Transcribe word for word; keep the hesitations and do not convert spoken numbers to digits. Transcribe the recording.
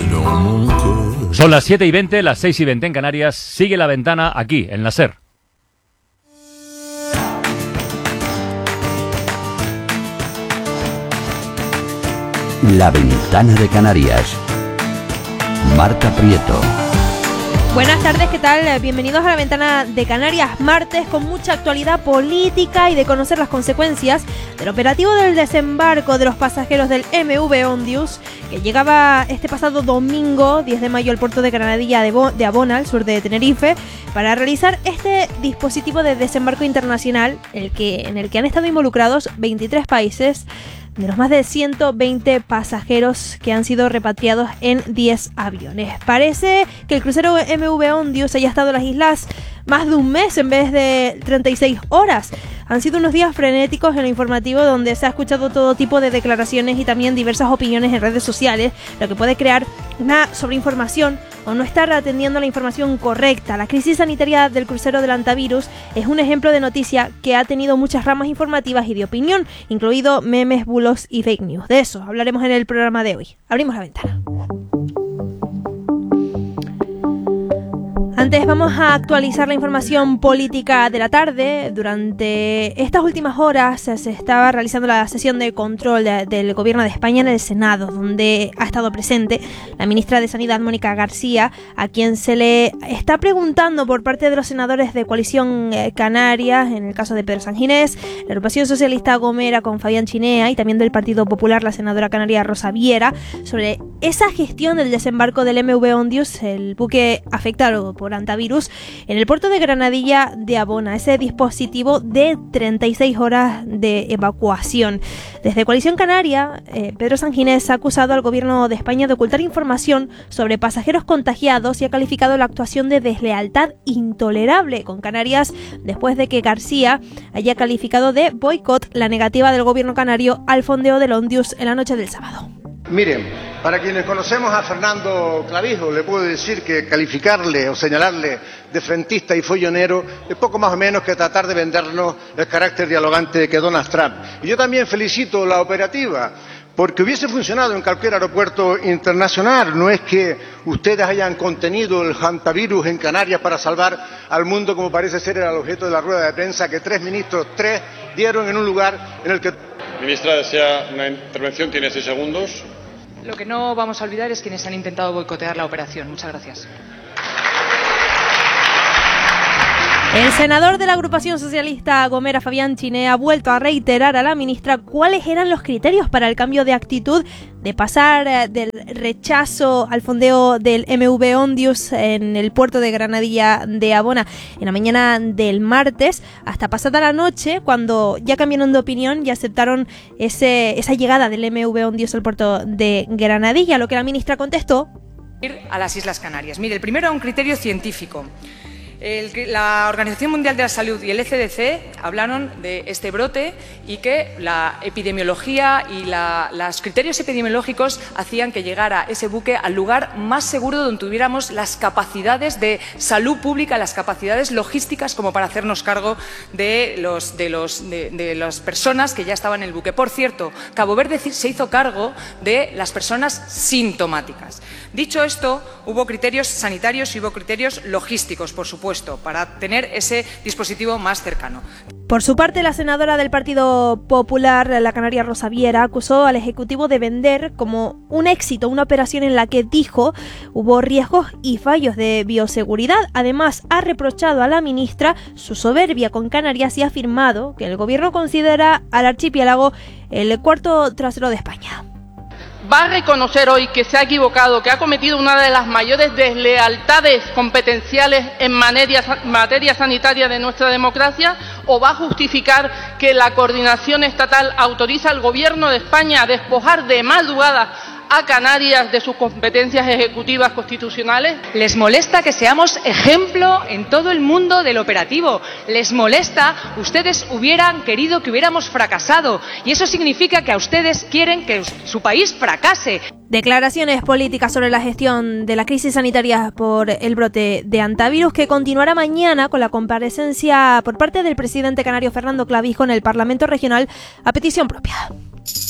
Son las siete y veinte, las seis y veinte en Canarias. Sigue La Ventana aquí, en la SER. La Ventana de Canarias. Marta Prieto. Buenas tardes, ¿qué tal? Bienvenidos a La Ventana de Canarias, martes, con mucha actualidad política y de conocer las consecuencias del operativo del desembarco de los pasajeros del M V Ondius, que llegaba este pasado domingo, diez de mayo, al puerto de Granadilla de, Bo- de Abona, al sur de Tenerife, para realizar este dispositivo de desembarco internacional, el que, en el que han estado involucrados veintitrés países, de los más de ciento veinte pasajeros que han sido repatriados en diez aviones. Parece que el crucero M V Ondius haya estado en las islas más de un mes en vez de treinta y seis horas. Han sido unos días frenéticos en lo informativo, donde se ha escuchado todo tipo de declaraciones y también diversas opiniones en redes sociales, lo que puede crear una sobreinformación o no estar atendiendo la información correcta. La crisis sanitaria del crucero del Antivirus es un ejemplo de noticia que ha tenido muchas ramas informativas y de opinión, incluido memes, bulos y fake news. De eso hablaremos en el programa de hoy. Abrimos la ventana. Antes vamos a actualizar la información política de la tarde. Durante estas últimas horas se estaba realizando la sesión de control de, del Gobierno de España en el Senado, donde ha estado presente la ministra de Sanidad, Mónica García, a quien se le está preguntando por parte de los senadores de Coalición Canarias, en el caso de Pedro Sanginés, la agrupación socialista Gomera con Fabián Chinea y también del Partido Popular, la senadora canaria Rosa Viera, sobre esa gestión del desembarco del M V Ondius, el buque afectado por Antivirus, en el puerto de Granadilla de Abona, ese dispositivo de treinta y seis horas de evacuación. Desde Coalición Canaria, eh, Pedro Sanginés ha acusado al Gobierno de España de ocultar información sobre pasajeros contagiados y ha calificado la actuación de deslealtad intolerable con Canarias, después de que García haya calificado de boicot la negativa del Gobierno canario al fondeo del Ondius en la noche del sábado. Miren, para quienes conocemos a Fernando Clavijo, le puedo decir que calificarle o señalarle de frentista y follonero es poco más o menos que tratar de vendernos el carácter dialogante que Donald Trump. Y yo también felicito la operativa, porque hubiese funcionado en cualquier aeropuerto internacional. No es que ustedes hayan contenido el hantavirus en Canarias para salvar al mundo, como parece ser el objeto de la rueda de prensa que tres ministros, tres, dieron en un lugar en el que... Ministra, desea una intervención, tiene seis segundos. Lo que no vamos a olvidar es quienes han intentado boicotear la operación. Muchas gracias. El senador de la agrupación socialista Gomera, Fabián Chinea, ha vuelto a reiterar a la ministra cuáles eran los criterios para el cambio de actitud de pasar del rechazo al fondeo del M V Ondius en el puerto de Granadilla de Abona en la mañana del martes hasta pasada la noche, cuando ya cambiaron de opinión y aceptaron ese, esa llegada del M V Ondius al puerto de Granadilla. Lo que la ministra contestó: Ir a las Islas Canarias. Mire, el primero era un criterio científico. El, la Organización Mundial de la Salud y el E C D C hablaron de este brote y que la epidemiología y la, los criterios epidemiológicos hacían que llegara ese buque al lugar más seguro, donde tuviéramos las capacidades de salud pública, las capacidades logísticas como para hacernos cargo de, los, de, los, de, de las personas que ya estaban en el buque. Por cierto, Cabo Verde se hizo cargo de las personas sintomáticas. Dicho esto, hubo criterios sanitarios y hubo criterios logísticos, por supuesto, para tener ese dispositivo más cercano. Por su parte, la senadora del Partido Popular, la canaria Rosa Viera, acusó al Ejecutivo de vender como un éxito una operación en la que, dijo, hubo riesgos y fallos de bioseguridad. Además, ha reprochado a la ministra su soberbia con Canarias y ha afirmado que el Gobierno considera al archipiélago el cuarto trasero de España. Va a reconocer hoy que se ha equivocado, que ha cometido una de las mayores deslealtades competenciales en materia, materia sanitaria de nuestra democracia, o va a justificar que la coordinación estatal autoriza al Gobierno de España a despojar de madrugada a Canarias de sus competencias ejecutivas constitucionales? Les molesta que seamos ejemplo en todo el mundo del operativo. Les molesta, ustedes hubieran querido que hubiéramos fracasado, y eso significa que a ustedes quieren que su país fracase. Declaraciones políticas sobre la gestión de la crisis sanitaria por el brote de Antivirus, que continuará mañana con la comparecencia por parte del presidente canario Fernando Clavijo en el Parlamento Regional a petición propia.